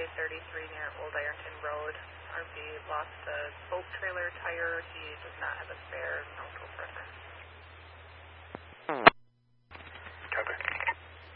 33 near Old Ironton Road. RV lost a boat trailer tire. He does not have a spare